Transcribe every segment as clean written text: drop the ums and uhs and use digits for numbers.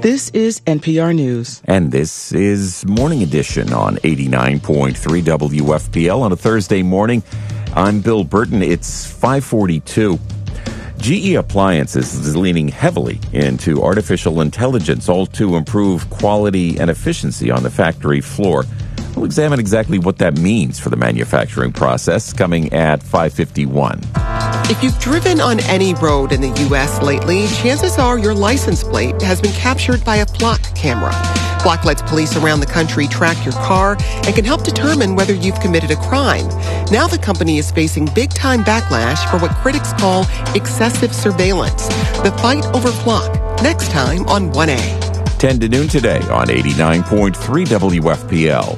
This is NPR News. And this is Morning Edition on 89.3 WFPL on a Thursday morning. I'm Bill Burton. It's 5:42. GE Appliances is leaning heavily into artificial intelligence, all to improve quality and efficiency on the factory floor. We'll examine exactly what that means for the manufacturing process, coming at 5:51. If you've driven on any road in the U.S. lately, chances are your license plate has been captured by a Flock camera. Flock lets police around the country track your car and can help determine whether you've committed a crime. Now the company is facing big-time backlash for what critics call excessive surveillance. The fight over Flock, next time on 1A. 10 to noon today on 89.3 WFPL.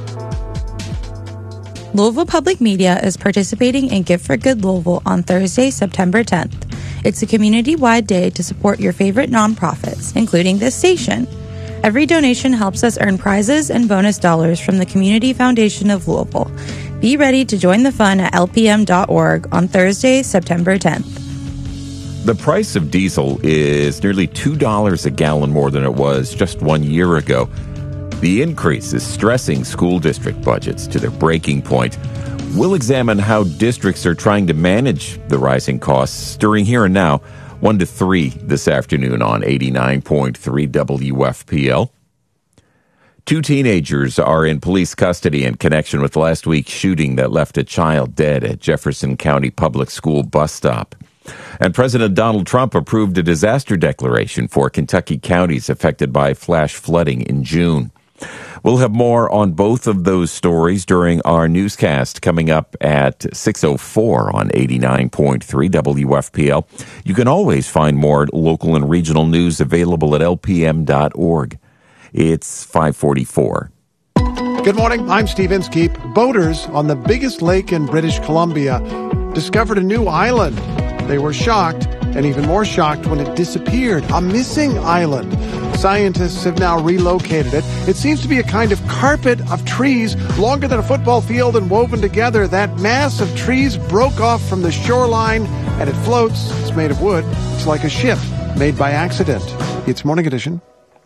Louisville Public Media is participating in Gift for Good Louisville on Thursday, September 10th. It's a community-wide day to support your favorite nonprofits, including this station. Every donation helps us earn prizes and bonus dollars from the Community Foundation of Louisville. Be ready to join the fun at lpm.org on Thursday, September 10th. The price of diesel is nearly $2 a gallon more than it was just 1 year ago. The increase is stressing school district budgets to their breaking point. We'll examine how districts are trying to manage the rising costs during Here and Now, 1 to 3 this afternoon on 89.3 WFPL. 2 teenagers are in police custody in connection with last week's shooting that left a child dead at Jefferson County Public School bus stop. And President Donald Trump approved a disaster declaration for Kentucky counties affected by flash flooding in June. We'll have more on both of those stories during our newscast coming up at 6:04 on 89.3 WFPL. You can always find more local and regional news available at lpm.org. It's 5:44. Good morning, I'm Steve Inskeep. Boaters on the biggest lake in British Columbia discovered a new island. They were shocked, and even more shocked when it disappeared. A missing island. Scientists have now relocated it. It seems to be a kind of carpet of trees, longer than a football field and woven together. That mass of trees broke off from the shoreline, and it floats. It's made of wood. It's like a ship made by accident. It's Morning Edition.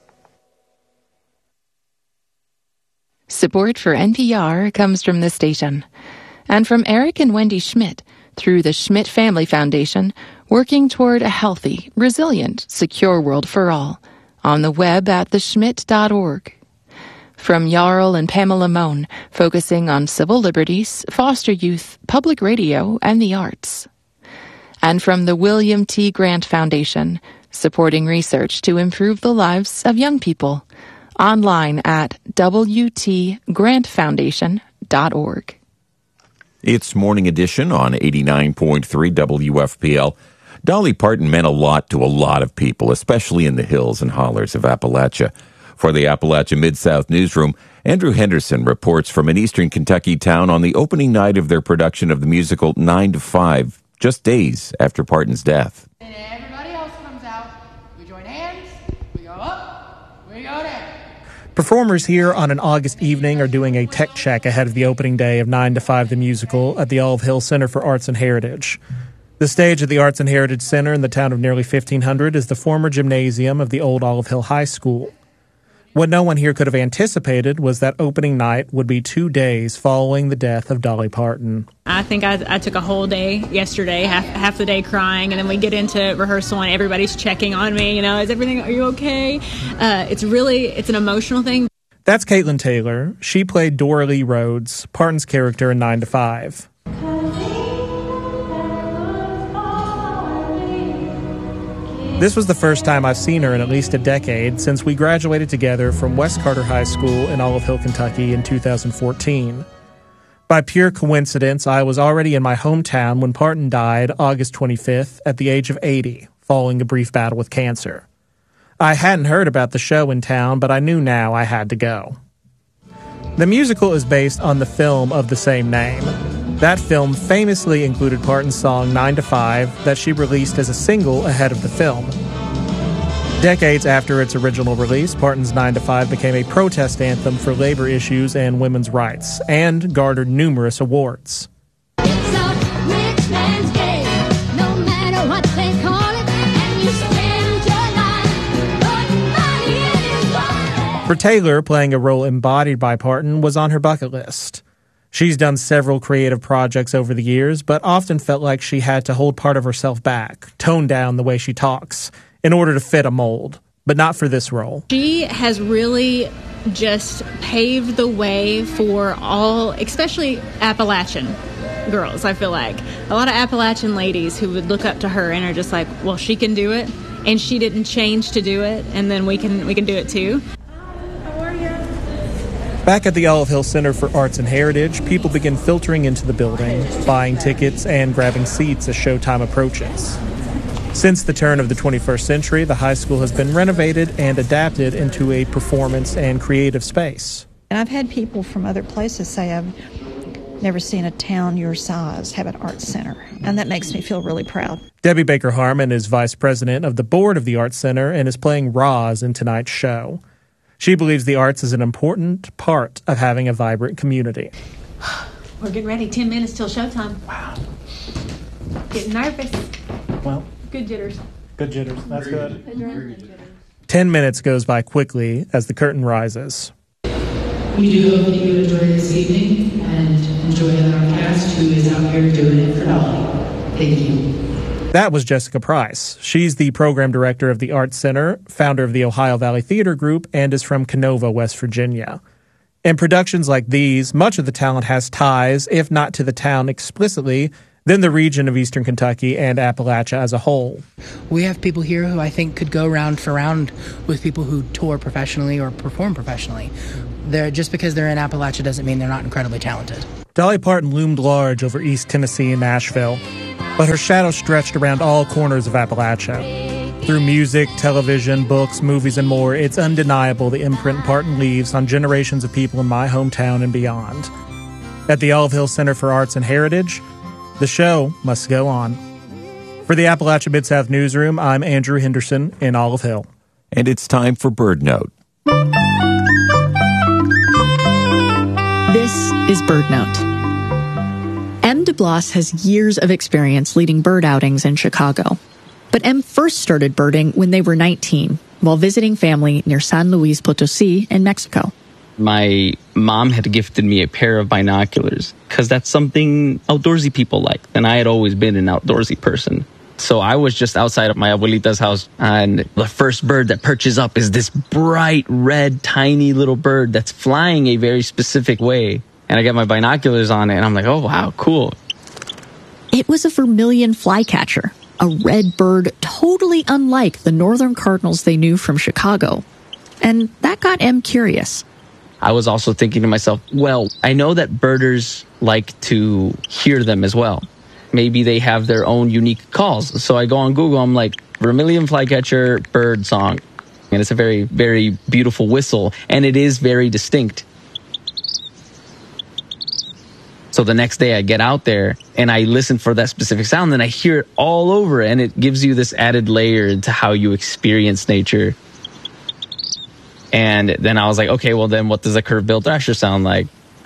Support for NPR comes from this station and from Eric and Wendy Schmidt through the Schmidt Family Foundation, working toward a healthy, resilient, secure world for all. On the web at theschmidt.org. From Jarl and Pamela Mohn, focusing on civil liberties, foster youth, public radio, and the arts. And from the William T. Grant Foundation, supporting research to improve the lives of young people. Online at wtgrantfoundation.org. It's Morning Edition on 89.3 WFPL. Dolly Parton meant a lot to a lot of people, especially in the hills and hollers of Appalachia. For the Appalachia Mid-South Newsroom, Andrew Henderson reports from an eastern Kentucky town on the opening night of their production of the musical 9 to 5, just days after Parton's death. And everybody else comes out. We join hands, we go up, we go down. Performers here on an August evening are doing a tech check ahead of the opening day of 9 to 5 the musical at the Olive Hill Center for Arts and Heritage. The stage of the Arts and Heritage Center in the town of nearly 1,500 is the former gymnasium of the old Olive Hill High School. What no one here could have anticipated was that opening night would be 2 days following the death of Dolly Parton. I think I took a whole day yesterday, half the day crying, and then we get into rehearsal and everybody's checking on me, is everything, are you okay? It's an emotional thing. That's Caitlin Taylor. She played Dora Lee Rhodes, Parton's character in 9 to 5. This was the first time I've seen her in at least a decade since we graduated together from West Carter High School in Olive Hill, Kentucky in 2014. By pure coincidence, I was already in my hometown when Parton died August 25th at the age of 80, following a brief battle with cancer. I hadn't heard about the show in town, but I knew now I had to go. The musical is based on the film of the same name. That film famously included Parton's song 9 to 5 that she released as a single ahead of the film. Decades after its original release, Parton's 9 to 5 became a protest anthem for labor issues and women's rights, and garnered numerous awards. It's a rich man's game, no matter what they call it, and you spend your life putting money in his For Taylor, playing a role embodied by Parton was on her bucket list. She's done several creative projects over the years, but often felt like she had to hold part of herself back, tone down the way she talks, in order to fit a mold. But not for this role. She has really just paved the way for all, especially Appalachian girls, I feel like. A lot of Appalachian ladies who would look up to her and are just like, well, she can do it, and she didn't change to do it, and then we can do it too. Back at the Olive Hill Center for Arts and Heritage, people begin filtering into the building, buying tickets and grabbing seats as showtime approaches. Since the turn of the 21st century, the high school has been renovated and adapted into a performance and creative space. And I've had people from other places say, I've never seen a town your size have an arts center, and that makes me feel really proud. Debbie Baker Harmon is vice president of the board of the Arts Center and is playing Roz in tonight's show. She believes the arts is an important part of having a vibrant community. We're getting ready. 10 minutes till showtime. Wow. Getting nervous. Well, good jitters. Good jitters. That's good. 10 minutes goes by quickly as the curtain rises. We do hope that you enjoy this evening and enjoy our cast who is out here doing it for Dolly. Thank you. That was Jessica Price. She's the program director of the Arts Center, founder of the Ohio Valley Theater Group, and is from Canova, West Virginia. In productions like these, much of the talent has ties, if not to the town explicitly, then the region of Eastern Kentucky and Appalachia as a whole. We have people here who I think could go round for round with people who tour professionally or perform professionally. Just because they're in Appalachia doesn't mean they're not incredibly talented. Dolly Parton loomed large over East Tennessee and Nashville, but her shadow stretched around all corners of Appalachia. Through music, television, books, movies, and more, it's undeniable the imprint Parton leaves on generations of people in my hometown and beyond. At the Olive Hill Center for Arts and Heritage, the show must go on. For the Appalachia Mid-South Newsroom, I'm Andrew Henderson in Olive Hill. And it's time for Bird Note. This is Bird Note. M. DeBlas has years of experience leading bird outings in Chicago. But M first started birding when they were 19, while visiting family near San Luis Potosí in Mexico. My mom had gifted me a pair of binoculars because that's something outdoorsy people like. And I had always been an outdoorsy person. So I was just outside of my abuelita's house, and the first bird that perches up is this bright red, tiny little bird that's flying a very specific way. And I got my binoculars on it, and I'm like, oh, wow, cool. It was a vermilion flycatcher, a red bird totally unlike the northern cardinals they knew from Chicago. And that got M curious. I was also thinking to myself, well, I know that birders like to hear them as well. Maybe they have their own unique calls. So I go on Google, I'm like, vermilion flycatcher bird song. And it's a very, very beautiful whistle, and it is very distinct. So the next day I get out there and I listen for that specific sound, and I hear it all over, and it gives you this added layer into how you experience nature. And then I was like, okay, well then what does a curved-billed thrasher sound like?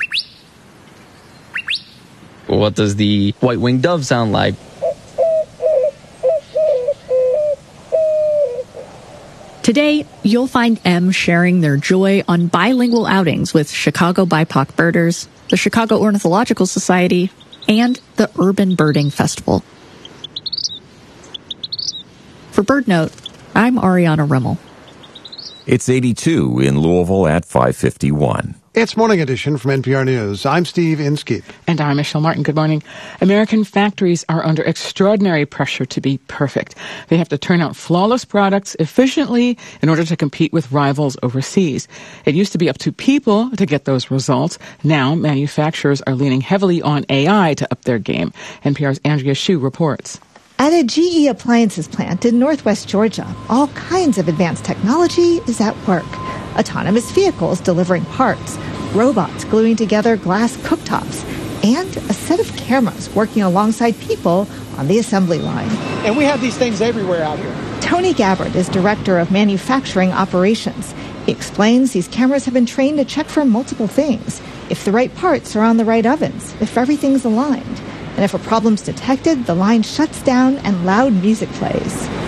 What does the white-winged dove sound like? Today, you'll find M sharing their joy on bilingual outings with Chicago BIPOC birders, the Chicago Ornithological Society, and the Urban Birding Festival. For Bird Note, I'm Ariana Rimmel. It's 82 in Louisville at 5:51. It's Morning Edition from NPR News. I'm Steve Inskeep. And I'm Michelle Martin. Good morning. American factories are under extraordinary pressure to be perfect. They have to turn out flawless products efficiently in order to compete with rivals overseas. It used to be up to people to get those results. Now, manufacturers are leaning heavily on AI to up their game. NPR's Andrea Hsu reports. At a GE appliances plant in northwest Georgia, all kinds of advanced technology is at work. Autonomous vehicles delivering parts, robots gluing together glass cooktops, and a set of cameras working alongside people on the assembly line. And we have these things everywhere out here. Tony Gabbard is director of manufacturing operations. He explains these cameras have been trained to check for multiple things. If the right parts are on the right ovens, if everything's aligned. And if a problem's detected, the line shuts down and loud music plays.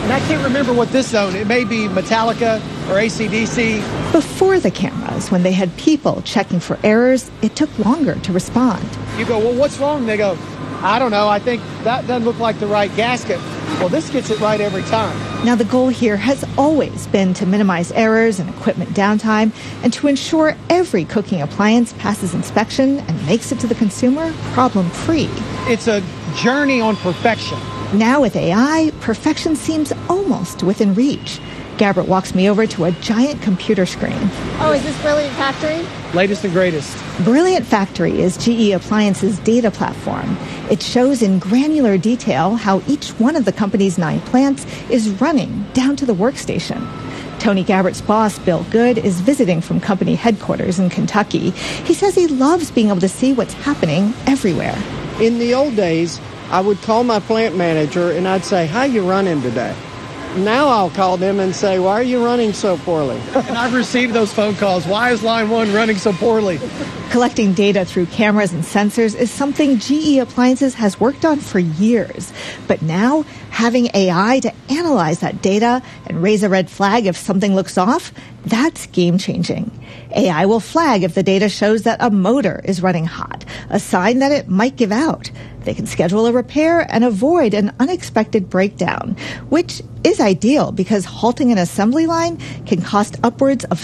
And I can't remember what this zone, it may be Metallica or AC/DC. Before the cameras, when they had people checking for errors, it took longer to respond. You go, well, what's wrong? They go, I don't know. I think that doesn't look like the right gasket. Well, this gets it right every time. Now, the goal here has always been to minimize errors and equipment downtime and to ensure every cooking appliance passes inspection and makes it to the consumer problem-free. It's a journey on perfection. Now with AI, perfection seems almost within reach. Gabbert walks me over to a giant computer screen. Oh, is this Brilliant Factory? Latest and greatest. Brilliant Factory is GE Appliances' data platform. It shows in granular detail how each one of the company's 9 plants is running down to the workstation. Tony Gabbert's boss, Bill Good, is visiting from company headquarters in Kentucky. He says he loves being able to see what's happening everywhere. In the old days, I would call my plant manager and I'd say, how you running today? Now I'll call them and say, why are you running so poorly? And I've received those phone calls. Why is line 1 running so poorly? Collecting data through cameras and sensors is something GE Appliances has worked on for years. But now, having AI to analyze that data and raise a red flag if something looks off, that's game-changing. AI will flag if the data shows that a motor is running hot, a sign that it might give out. They can schedule a repair and avoid an unexpected breakdown, which is ideal because halting an assembly line can cost upwards of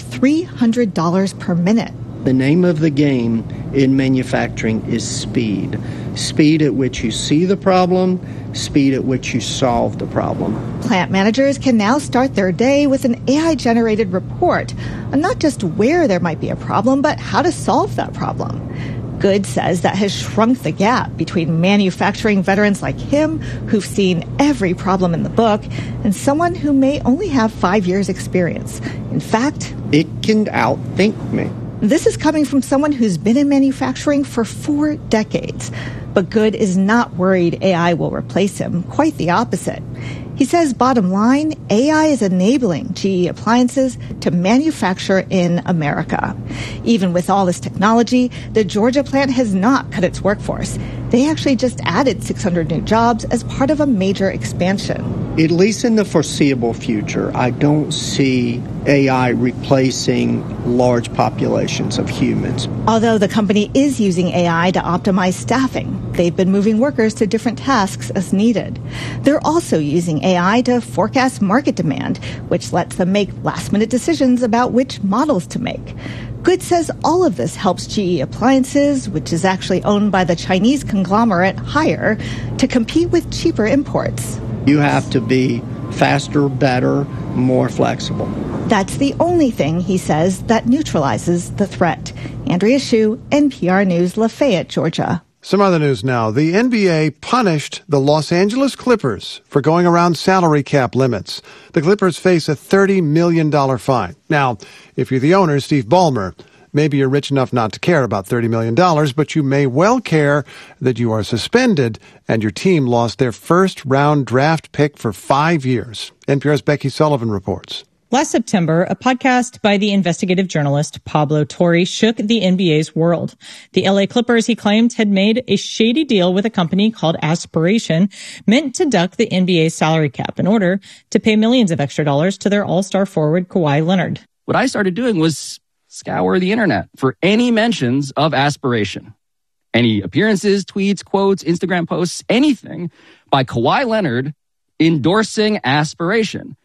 $300 per minute. The name of the game in manufacturing is speed. Speed at which you see the problem, speed at which you solve the problem. Plant managers can now start their day with an AI-generated report on not just where there might be a problem, but how to solve that problem. Good says that has shrunk the gap between manufacturing veterans like him, who've seen every problem in the book, and someone who may only have 5 years' experience. In fact, it can outthink me. This is coming from someone who's been in manufacturing for 4 decades. But Good is not worried AI will replace him. Quite the opposite. He says, bottom line, AI is enabling GE Appliances to manufacture in America. Even with all this technology, the Georgia plant has not cut its workforce. They actually just added 600 new jobs as part of a major expansion. At least in the foreseeable future, I don't see AI replacing large populations of humans. Although the company is using AI to optimize staffing, they've been moving workers to different tasks as needed. They're also using AI to forecast market demand, which lets them make last-minute decisions about which models to make. Good says all of this helps GE Appliances, which is actually owned by the Chinese conglomerate Haier, to compete with cheaper imports. You have to be faster, better, more flexible. That's the only thing, he says, that neutralizes the threat. Andrea Hsu, NPR News, Lafayette, Georgia. Some other news now. The NBA punished the Los Angeles Clippers for going around salary cap limits. The Clippers face a $30 million fine. Now, if you're the owner, Steve Ballmer, maybe you're rich enough not to care about $30 million, but you may well care that you are suspended and your team lost their first-round draft pick for 5 years. NPR's Becky Sullivan reports. Last September, a podcast by the investigative journalist Pablo Torre shook the NBA's world. The LA Clippers, he claimed, had made a shady deal with a company called Aspiration, meant to duck the NBA's salary cap in order to pay millions of extra dollars to their all-star forward Kawhi Leonard. What I started doing was scour the internet for any mentions of Aspiration. Any appearances, tweets, quotes, Instagram posts, anything by Kawhi Leonard endorsing Aspiration.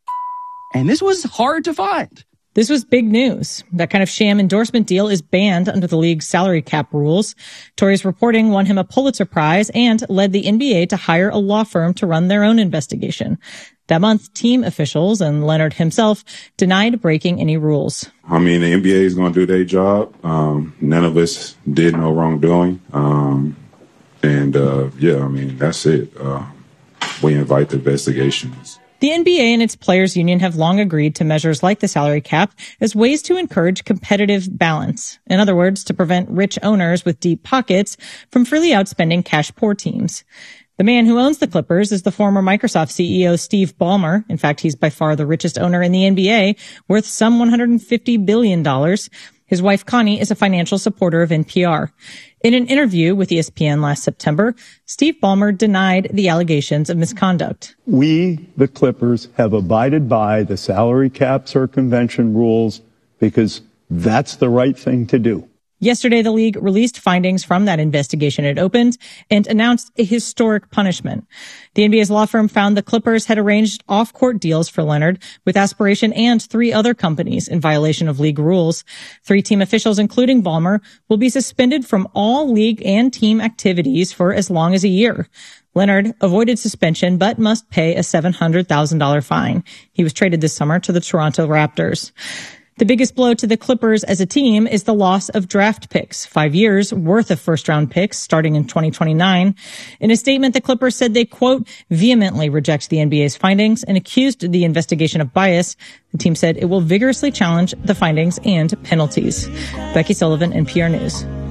And this was hard to find. This was big news. That kind of sham endorsement deal is banned under the league's salary cap rules. Torre's reporting won him a Pulitzer Prize and led the NBA to hire a law firm to run their own investigation. That month, team officials and Leonard himself denied breaking any rules. I mean, the NBA is going to do their job. None of us did no wrongdoing. That's it. We invite the investigations. The NBA and its players' union have long agreed to measures like the salary cap as ways to encourage competitive balance. In other words, to prevent rich owners with deep pockets from freely outspending cash-poor teams. The man who owns the Clippers is the former Microsoft CEO Steve Ballmer. In fact, he's by far the richest owner in the NBA, worth some $150 billion. His wife, Connie, is a financial supporter of NPR. In an interview with ESPN last September, Steve Ballmer denied the allegations of misconduct. We, the Clippers, have abided by the salary cap circumvention rules because that's the right thing to do. Yesterday, the league released findings from that investigation it opened and announced a historic punishment. The NBA's law firm found the Clippers had arranged off-court deals for Leonard with Aspiration and 3 other companies in violation of league rules. 3 team officials, including Ballmer, will be suspended from all league and team activities for as long as a year. Leonard avoided suspension but must pay a $700,000 fine. He was traded this summer to the Toronto Raptors. The biggest blow to the Clippers as a team is the loss of draft picks, 5 years worth of first-round picks starting in 2029. In a statement, the Clippers said they, quote, vehemently reject the NBA's findings and accused the investigation of bias. The team said it will vigorously challenge the findings and penalties. Becky Sullivan, NPR News.